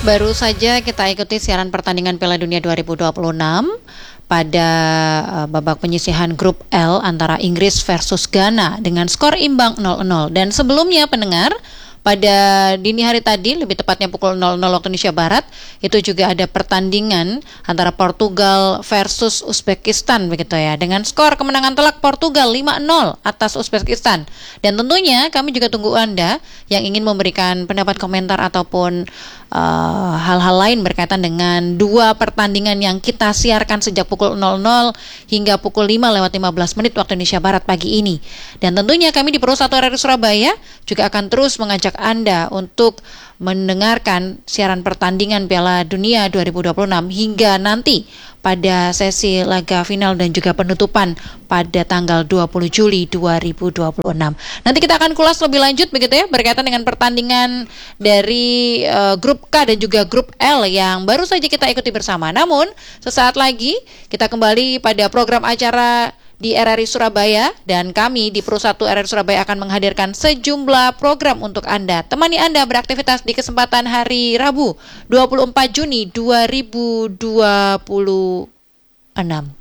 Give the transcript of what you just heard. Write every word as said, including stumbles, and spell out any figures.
Baru saja kita ikuti siaran pertandingan Piala Dunia dua ribu dua puluh enam pada uh, babak penyisihan grup L antara Inggris versus Ghana dengan skor imbang nol nol. Dan sebelumnya pendengar, pada dini hari tadi, lebih tepatnya pukul nol nol waktu Indonesia Barat, itu juga ada pertandingan antara Portugal versus Uzbekistan begitu ya, dengan skor kemenangan telak Portugal lima nol atas Uzbekistan. Dan tentunya kami juga tunggu Anda yang ingin memberikan pendapat, komentar ataupun uh, hal-hal lain berkaitan dengan dua pertandingan yang kita siarkan sejak pukul nol nol hingga pukul lima lewat lima belas menit waktu Indonesia Barat pagi ini. Dan tentunya kami di Pro satu R R I Surabaya juga akan terus mengajak Anda untuk mendengarkan siaran pertandingan Piala Dunia dua ribu dua puluh enam hingga nanti pada sesi laga final dan juga penutupan pada tanggal dua puluh Juli dua ribu dua puluh enam. Nanti kita akan kulas lebih lanjut begitu ya, berkaitan dengan pertandingan dari uh, grup K dan juga grup L yang baru saja kita ikuti bersama. Namun sesaat lagi kita kembali pada program acara di R R I Surabaya, dan kami di Pro satu R R I Surabaya akan menghadirkan sejumlah program untuk Anda. Temani Anda beraktivitas di kesempatan hari Rabu dua puluh empat Juni dua ribu dua puluh enam.